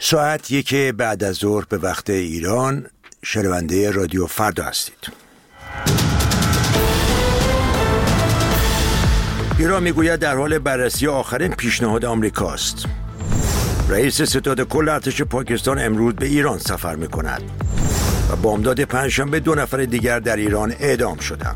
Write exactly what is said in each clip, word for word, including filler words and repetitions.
ساعت یک بعد از ظهر به وقت ایران، شنونده رادیو فردا هستید. ایران میگوید در حال بررسی آخرین پیشنهاد آمریکاست. رئیس ستاد کل ارتش پاکستان امروز به ایران سفر میکند و بامداد پنجشنبه دو نفر دیگر در ایران اعدام شدند.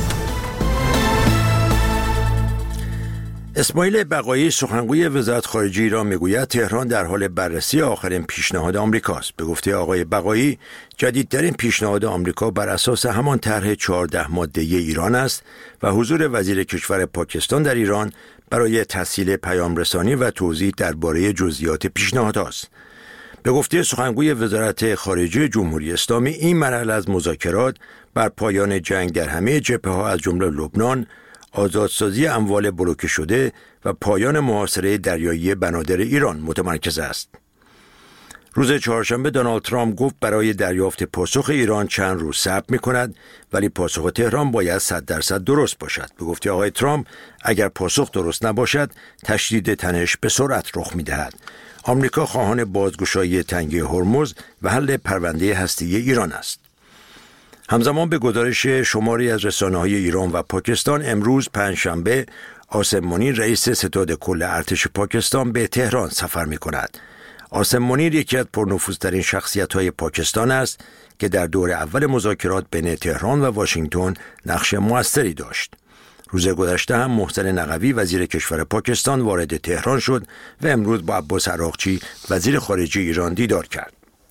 اسماعیل بقایی سخنگوی وزارت خارجه ایران میگوید تهران در حال بررسی آخرین پیشنهاد آمریکاست. به گفته آقای بقایی، جدیدترین پیشنهاد آمریکا بر اساس همان طرح چهارده ماده‌ای ایران است و حضور وزیر کشور پاکستان در ایران برای تسهیل پیام رسانی و توضیح درباره جزئیات پیشنهاد است. به گفته سخنگوی وزارت خارجه جمهوری اسلامی، این مرحله از مذاکرات بر پایان جنگ در همه جبهه‌ها از جمله لبنان، آزادسازی اموال بلوکه شده و پایان محاصره دریایی بنادر ایران متمرکز است. روز چهارشنبه دونالد ترامپ گفت برای دریافت پاسخ ایران چند روز صبر می‌کند، ولی پاسخ تهران باید صد درصد درست باشد. به گفته آقای ترامپ، اگر پاسخ درست نباشد، تشدید تنش به سرعت رخ می‌دهد. آمریکا خواهان بازگشایی تنگه هرمز و حل پرونده هسته‌ای ایران است. همزمان به گزارش شماری از رسانه‌های ایران و پاکستان، امروز پنجشنبه عاصم منیر رئیس ستاد کل ارتش پاکستان به تهران سفر می‌کند. عاصم منیر یکی از پرنفوذترین شخصیت‌های پاکستان است که در دور اول مذاکرات بین تهران و واشنگتن نقش موثری داشت. روز گذشته هم محسن نقوی وزیر کشور پاکستان وارد تهران شد و امروز با عباس عراقچی وزیر خارجه ایران دیدار کرد.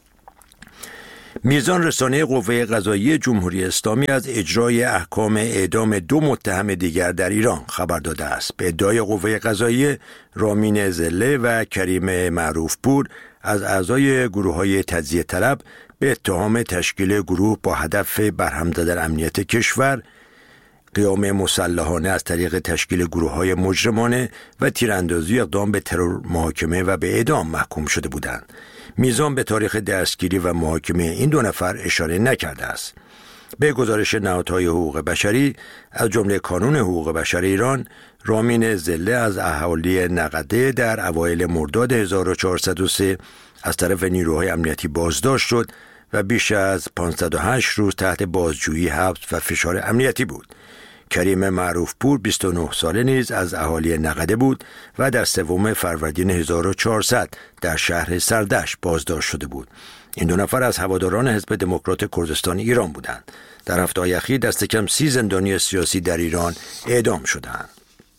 میزان رسانه قوه قضاییه جمهوری اسلامی از اجرای احکام اعدام دو متهم دیگر در ایران خبر داده است. به ادعای قوه قضاییه، رامین زله و کریم معروفپور از اعضای گروه‌های تجزیه طلب به اتهام تشکیل گروه با هدف برهم زدن امنیت کشور، قیام مسلحانه از طریق تشکیل گروه‌های مجرمانه و تیراندازی اقدام به ترور محاکمه و به اعدام محکوم شده بودند. میزان به تاریخ دستگیری و محاکمه این دو نفر اشاره نکرده است. به گزارش نهادهای حقوق بشری از جمله کانون حقوق بشر ایران، رامین زله از اهالی نقده در اوایل مرداد هزار و چهارصد و سه از طرف نیروهای امنیتی بازداشت شد و بیش از پانصد و هشت روز تحت بازجویی، حبس و فشار امنیتی بود. کریم معروفپور بیست و نه ساله نیز از اهالی نقده بود و در سوم فروردین هزار و چهارصد در شهر سردشت بازداشت شده بود. این دو نفر از هواداران حزب دموکرات کردستان ایران بودند. در هفته‌های اخیر دست کم سی زندانی سیاسی در ایران اعدام شدند.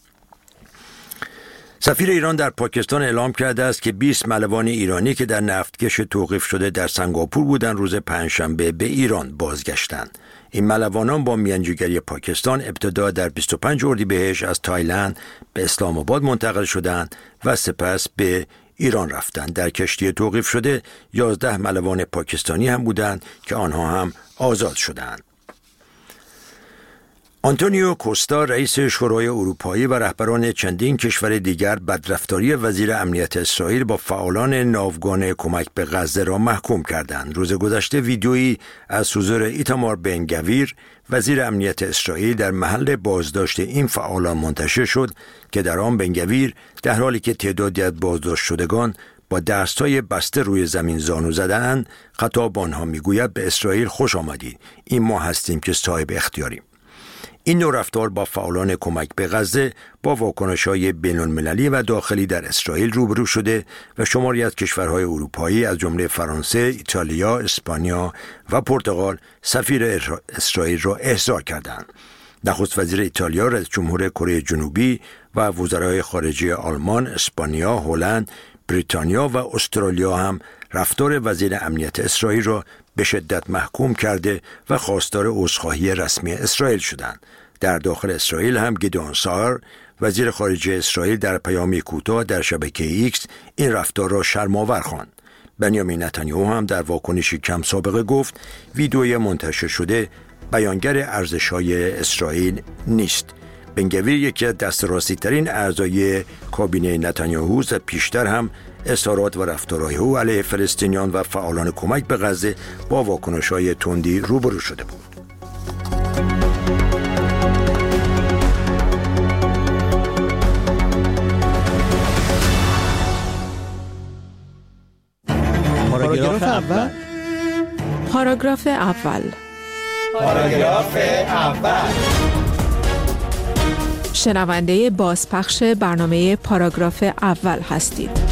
سفیر ایران در پاکستان اعلام کرده است که بیست ملوان ایرانی که در نفتکش توقیف شده در سنگاپور بودند روز پنجشنبه به ایران بازگشتند. این ملوانان با میانجیگری پاکستان ابتدا در بیست و پنج اردیبهشت از تایلند به اسلام آباد منتقل شدند و سپس به ایران رفتند. در کشتی توقیف شده یازده ملوان پاکستانی هم بودند که آنها هم آزاد شدند. آنتونیو کوستا رئیس شورای اروپایی و رهبران چندین کشور دیگر بدرفتاری وزیر امنیت اسرائیل با فعالان ناوگان کمک به غزه را محکوم کردند. روز گذشته ویدیویی از حضور ایتامار بن گویر وزیر امنیت اسرائیل در محل بازداشت این فعالان منتشر شد که در آن بن گویر در حالی که تعدادی از بازداشت شدگان با دستای بسته روی زمین زانو زدند، خطاب آنها میگوید به اسرائیل خوش آمدید، این ما هستیم که صاحب اختیاریم. این نوع رفتار با فعالان کمک به غزه با واکنش‌های بین‌المللی و داخلی در اسرائیل روبرو شده و شماری از کشورهای اروپایی از جمله فرانسه، ایتالیا، اسپانیا و پرتغال سفیر اسرائیل را احضار کردند. نخست وزیر ایتالیا، رئیس جمهور کره جنوبی و وزرای خارجه آلمان، اسپانیا، هلند، بریتانیا و استرالیا هم رفتار وزیر امنیت اسرائیل را به شدت محکوم کرده و خواستار عذرخواهی رسمی اسرائیل شدند. در داخل اسرائیل هم گیدئون سار وزیر خارجه اسرائیل در پیامی کوتاه در شبکه ایکس این رفتار را شرم‌آور خواند. بنیامین نتانیاهو هم در واکنشی کم سابقه گفت ویدئوی منتشر شده بیانگر ارزش‌های اسرائیل نیست. بن گویر یکی از دست راستی ترین اعضای کابینه نتانیاهو و پیشتر هم اظهارات و رفتارهای او علیه فلسطینیان و فعالان کمک به غزه با واکنش‌های تندی روبرو شده بود. پاراگراف اول. پاراگراف اول. پاراگراف اول. شنونده بازپخش برنامه پاراگراف اول هستید.